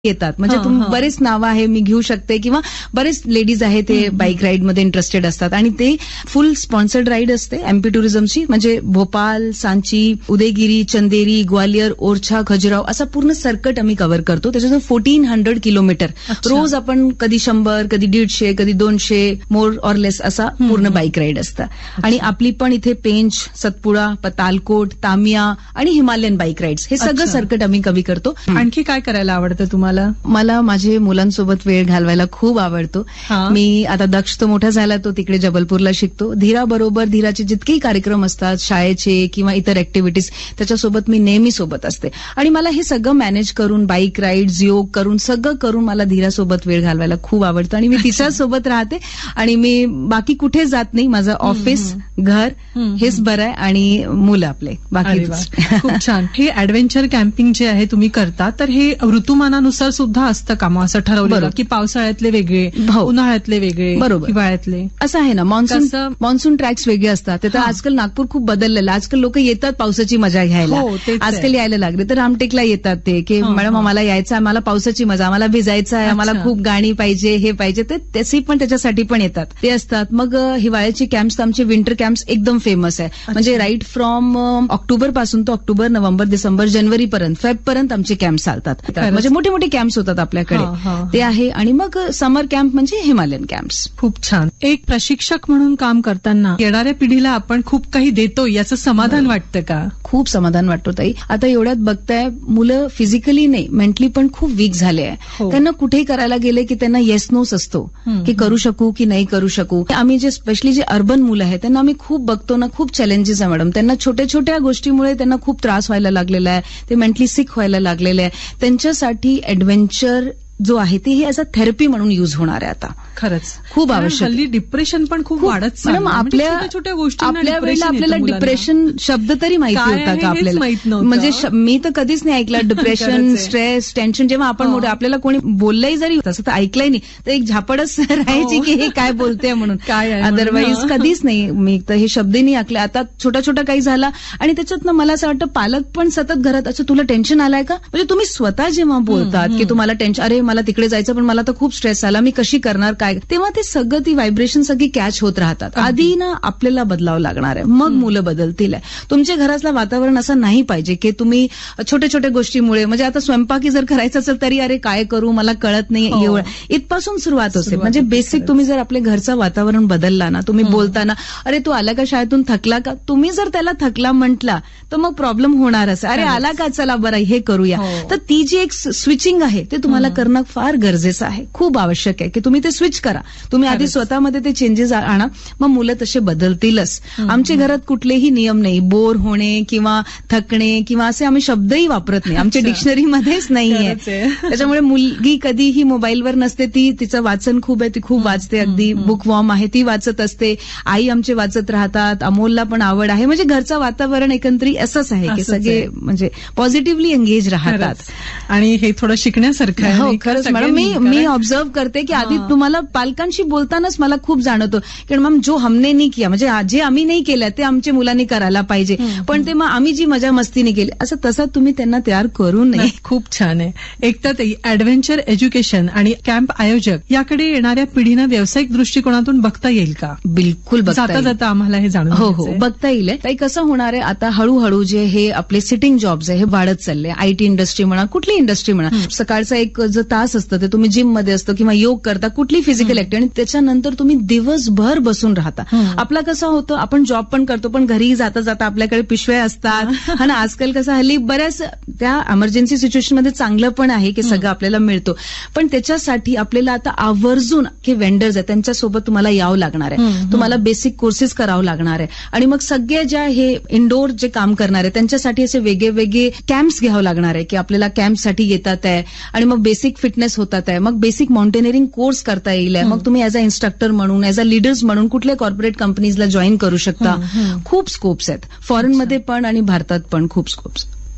येतात. म्हणजे बरेच नावं आहे मी घेऊ शकते किंवा बरेच लेडीज आहेत ते बाईक राईड मध्ये इंटरेस्टेड असतात आणि ते फुल स्पॉन्सर्ड राईड असते एमपी टुरिझमची. म्हणजे भोपाल, सांची, उदयगिरी, चंदेरी, ग्वालियर, ओरछा, खजुराहो असा पूर्ण सर्कट आम्ही कव्हर करतो. त्याच्यातून 1400 किलोमीटर रोज आपण कधी 100, कधी 150, कधी 200 मोर ऑर लेस असा पूर्ण बाईक राईड असतं. आणि आपली पण इथे पेंच, सतपुडा, तालकोट, तामिया आणि हिमालयन बाईक राईड्स हे सगळं सर्कट आम्ही कव्हर करतो. आणखी काय करायला आवडतं तुम्हाला? मला माझे मुलांसोबत वेळ घालवायला खूप आवडतो. मी आता दक्ष तो मोठा झाला, तो तिकडे जबलपूरला शिकतो. धीरा बरोबर धीराचे जितकेही कार्यक्रम असतात शाळेचे किंवा इतर ऍक्टिव्हिटीज त्याच्यासोबत मी नेहमी सोबत असते. आणि मला हे सगळं मॅनेज करून बाईक राईड्स, योग करून सगळं करून मला धीरासोबत वेळ घालवायला खूप आवडतं आणि मी तिच्यासोबत राहते. आणि मी बाकी कुठे जात नाही. माझं ऑफिस, घर हेच बरं आहे आणि मुलं आपले बाकी. खूप छान. हे ऍडव्हेंचर कॅम्पिंग जे आहे तुम्ही करता, तर हे ऋतुमानानुसार सुद्धा असतं का मग असं ठरवलं की पावसाळ्यातले वेगळे, उन्हाळ्यातले वेगळे, बरोबर हिवाळ्यातले? असं आहे ना. मान्सून ट्रॅक्स वेगळे असतात. तर आजकाल नागपूर खूप बदललेलं. आजकाल लोक येतात पावसाची मजा घ्यायला. आजकाल यायला लागले तर रामटेकला येतात ते की मॅडम आम्हाला यायचं, आम्हाला पावसाची मजा, आम्हाला भिजायचं आहे, आम्हाला खूप गाणी पाहिजे, हे पाहिजे. ते त्याची पण त्याच्यासाठी पण येतात ते असतात. मग हिवाळ्याची कॅम्प्स, आमचे विंटर कॅम्प्स एकदम फेमस आहे. म्हणजे राईट फ्रॉम ऑक्टोबर पासून तो ऑक्टोबर, नोव्हेंबर, डिसेंबर, जानेवारी पर्यंत, फेब पर्यंत आमचे कॅम्प चालतात. म्हणजे मोठे मोठे कॅम्प्स होतात आपल्याकडे ते आहे. आणि मग समर कॅम्प म्हणजे हिमालयन कॅम्प्स. खूप छान. एक प्रशिक्षक म्हणून काम करताना येणाऱ्या पिढीला आपण खूप काही देतो याचं समाधान वाटतं का? खूप समाधान वाटतो ताई. आता एवढ्यात बघताय मुलं फिजिकली नाही मेंटली पण खूप वीक झाले आहे. त्यांना कुठेही करायला गेले की त्यांना येस नोस असतो की करू शकू की नाही करू शकू. आम्ही जे स्पेशली जे अर्बन मुलं आहेत त्यांना आम्ही खूप बघतो ना, खूप चॅलेंजेस आहे मॅडम. त्यांना छोट्या छोट्या गोष्टीमुळे त्यांना खूप त्रास व्हायला लागलेला आहे. ते मेंटली सिक व्हायला लागलेले आहे. त्यांच्यासाठी ऍडव्हेंचर जो आहे ते हे ॲज अ थेरपी म्हणून युज होणार आहे आता. खरंच खूप आवश्यक. हल्ली डिप्रेशन पण खूप वाढत चाललं. आपल्या छोट्या गोष्टी आपल्याला डिप्रेशन शब्द तरी माहिती होता का आपल्याला? म्हणजे मी तर कधीच नाही ऐकला डिप्रेशन, स्ट्रेस, टेन्शन. जेव्हा आपण मोठे आपल्याला कोणी बोललंही जरी तसं तर ऐकलंय नाही तर एक झापडच राहायची की हे काय बोलते म्हणून. अदरवाईज कधीच नाही मी तर हे शब्दही नाही ऐकले. आता छोटा छोटा काही झाला आणि त्याच्यातनं मला असं वाटतं पालक पण सतत घरात अच्छा तुला टेन्शन आलाय का? म्हणजे तुम्ही स्वतः जेव्हा बोलतात की तुम्हाला टेन्शन, अरे मला तिकडे जायचं पण मला तर खूप स्ट्रेस आला, मी कशी करणार काय, तेव्हा ते सगळं ती व्हायब्रेशन सगळी कॅच होत राहतात. आधी ना आपल्याला बदलावं लागणार आहे, मग मुलं बदलतील. तुमच्या घरातलं वातावरण असं नाही पाहिजे की तुम्ही छोट्या छोट्या गोष्टीमुळे, म्हणजे आता स्वयंपाकी जर करायचं असेल तरी अरे काय करू मला कळत नाही, एवढं इथपासून सुरुवात होते. म्हणजे बेसिक तुम्ही जर आपल्या घरचं वातावरण बदलला ना, तुम्ही बोलताना अरे तू आला का शाळेतून थकला का, तुम्ही जर त्याला थकला म्हटला तर मग प्रॉब्लेम होणारच. अरे आला का, चला बरं हे करूया. तर ती जी एक स्विचिंग आहे ते तुम्हाला करणं फार गरजेचं आहे, खूप आवश्यक आहे की तुम्ही ते स्विच करा. तुम्ही आधी स्वतःमध्ये ते चेंजेस आणा, मग मुलं तसे बदलतीलच. आमच्या घरात कुठलेही नियम नाही, बोर होणे किंवा थकणे किंवा असे आम्ही शब्दही वापरत नाही, आमच्या डिक्शनरीमध्येच नाहीये. त्याच्यामुळे मुलगी कधीही मोबाईलवर नसते, ती तिचं वाचन खूप आहे, ती खूप वाचते, अगदी बुक वॉर्म आहे, ती वाचत असते. आई आमचे वाचत राहतात, अमोलला पण आवड आहे. म्हणजे घरचं वातावरण एकंदरीत असंच आहे की सगळे म्हणजे पॉझिटिव्हली एंगेज राहतात. आणि हे थोडं शिकण्यासारखं आहे. हो खरंच मॅडम. मी ऑब्झर्व करते की आधी तुम्हाला पालकांशी बोलतानाच मला खूप जाणवतं की मॅम जो हमने नाही किया, म्हणजे जे आम्ही नाही केलं ते आमच्या मुलांनी करायला पाहिजे, पण ते मग आम्ही जी मजा मस्तीने केली असं तसं तुम्ही त्यांना तयार करू नये. खूप छान आहे. एक तर ऍडव्हेंचर एज्युकेशन आणि कॅम्प आयोजक याकडे येणाऱ्या पिढीनं व्यावसायिक दृष्टिकोनातून बघता येईल का? बिलकुल जाता जाता आम्हाला हे जाणून हो बघता येईल. काही कसं होणार आहे आता हळूहळू जे हे आपले सिटिंग जॉब्स आहे हे वाढत चालले. आयटी इंडस्ट्री म्हणा, कुठली इंडस्ट्री म्हणा, सकाळचा एक जो तास असतं ते तुम्ही जिम मध्ये असतो किंवा योग करता, कुठली फिजिकल ऍक्टिव्हिटी, आणि त्याच्यानंतर तुम्ही दिवसभर बसून राहता. आपला कसं होतं आपण जॉब पण करतो पण घरी जाता जाता आपल्याकडे पिशव्या असतात. आणि आजकाल कसं हल्ली बऱ्याच त्या इमर्जन्सी सिच्युएशन मध्ये चांगलं पण आहे की सगळं आपल्याला मिळतो, पण त्याच्यासाठी आपल्याला आता आवर्जून हे वेंडर्स आहेत त्यांच्यासोबत तुम्हाला यावं लागणार आहे, तुम्हाला बेसिक कोर्सेस करावं लागणार आहे. आणि मग सगळे ज्या हे इंडोर जे काम करणार आहे त्यांच्यासाठी असे वेगळे वेगळे कॅम्प्स घ्यावं लागणार आहे की आपल्याला कॅम्पसाठी येतात आहे आणि मग बेसिक फिटनेस होतात आहे, मग बेसिक माउंटेनिअरिंग कोर्स करता येईल. मग तुम्ही ऍज अ इन्स्ट्रक्टर म्हणून, ऍज अ लीडर्स म्हणून कुठल्या कॉर्पोरेट कंपनीजला जॉईन करू शकता. खूप स्कोप्स आहेत फॉरेनमध्ये पण आणि भारतात पण खूप स्कोप्स.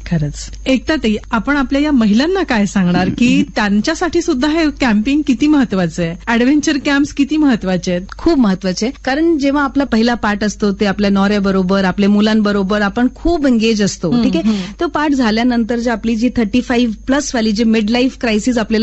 खरंच. एकता ताई, आपण आपल्या या महिलांना काय सांगणार की त्यांच्यासाठी सुद्धा हे कॅम्पिंग किती महत्वाचं आहे, ऍडव्हेंचर कॅम्प्स किती महत्वाचे आहेत? खूप महत्वाचे, कारण जेव्हा आपला पहिला पाठ असतो ते आपल्या नवऱ्याबरोबर आपल्या मुलांबरोबर आपण खूप एंगेज असतो. ठीक आहे, तो पाठ झाल्यानंतर जी आपली जी 35+ वाली जी मिड लाईफ क्रायसिस आपल्याला